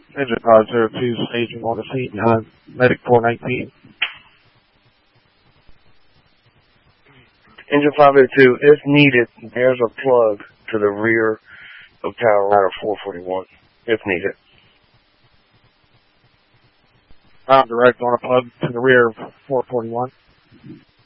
Engine 502, staging on the scene behind Medic 419. Engine 502, if needed, there's a plug to the rear of Tower Ladder 441, if needed. Direct on a plug to the rear of 441.